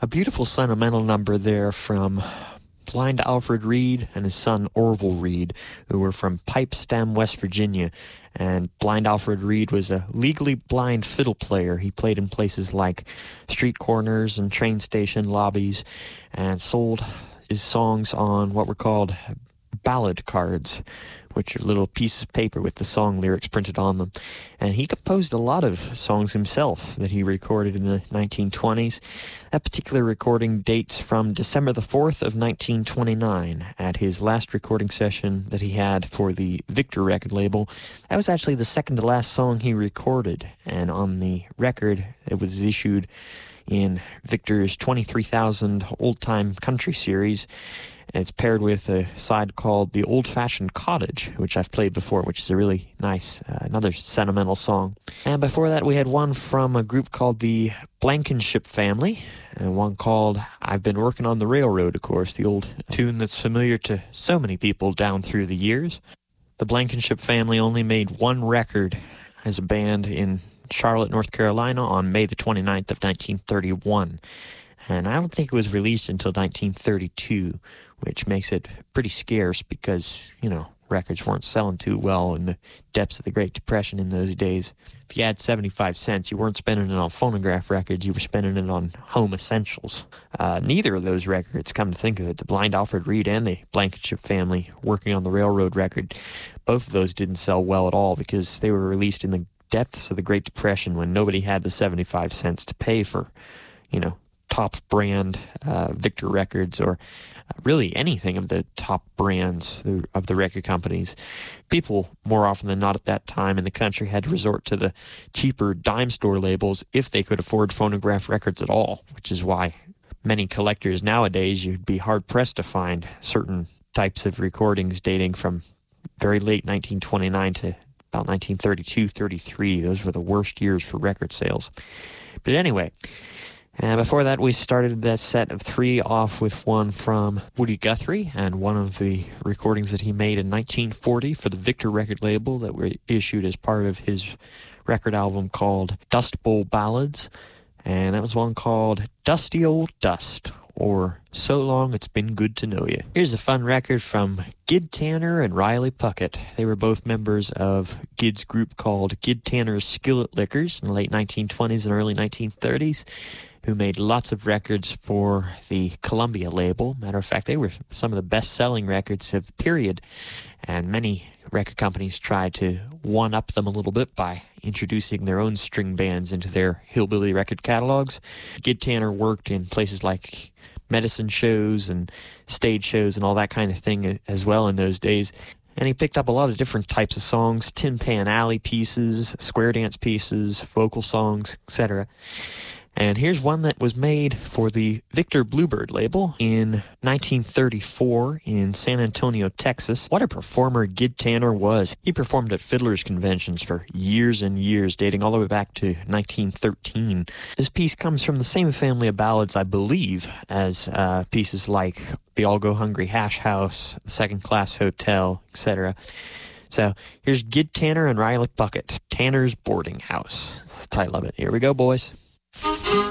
beautiful sentimental number there from Blind Alfred Reed and his son Orville Reed, who were from Pipestem, West Virginia. And Blind Alfred Reed was a legally blind fiddle player. He played in places like street corners and train station lobbies and sold his songs on what were called ballad cards, which are little pieces of paper with the song lyrics printed on them. And he composed a lot of songs himself that he recorded in the 1920s. That particular recording dates from December the 4th of 1929 at his last recording session that he had for the Victor record label. That was actually the second to last song he recorded, and on the record it was issued in Victor's 23,000 Old-Time Country series. It's paired with a side called The Old-Fashioned Cottage, which I've played before, which is a really nice, another sentimental song. And before that, we had one from a group called the Blankenship Family, and one called I've Been Working on the Railroad, of course, the old tune that's familiar to so many people down through the years. The Blankenship Family only made one record as a band in Charlotte, North Carolina on May the 29th of 1931. And I don't think it was released until 1932, which makes it pretty scarce because, records weren't selling too well in the depths of the Great Depression in those days. If you had 75 cents, you weren't spending it on phonograph records, you were spending it on home essentials. Neither of those records, come to think of it, the Blind Alfred Reed and the Blankenship Family working on the Railroad record, both of those didn't sell well at all because they were released in the depths of the Great Depression when nobody had the 75 cents to pay for, top brand Victor records or really anything of the top brands of the record companies. People, more often than not at that time in the country, had to resort to the cheaper dime store labels if they could afford phonograph records at all, which is why many collectors nowadays, you'd be hard-pressed to find certain types of recordings dating from very late 1929 to about 1932, 33. Those were the worst years for record sales. But anyway, before that, we started that set of three off with one from Woody Guthrie and one of the recordings that he made in 1940 for the Victor record label that were issued as part of his record album called Dust Bowl Ballads. And that was one called Dusty Old Dust, or So Long It's Been Good to Know You. Here's a fun record from Gid Tanner and Riley Puckett. They were both members of Gid's group called Gid Tanner's Skillet Lickers in the late 1920s and early 1930s. Who made lots of records for the Columbia label. Matter of fact, they were some of the best-selling records of the period, and many record companies tried to one-up them a little bit by introducing their own string bands into their hillbilly record catalogs. Gid Tanner worked in places like medicine shows and stage shows and all that kind of thing as well in those days. And he picked up a lot of different types of songs, Tin Pan Alley pieces, square dance pieces, vocal songs, etc. And here's one that was made for the Victor Bluebird label in 1934 in San Antonio, Texas. What a performer Gid Tanner was. He performed at fiddlers' conventions for years and years, dating all the way back to 1913. This piece comes from the same family of ballads, I believe, as pieces like The All Go Hungry Hash House, The Second Class Hotel, etc. So here's Gid Tanner and Riley Puckett, Tanner's Boarding House. That's the title of it. Here we go, boys.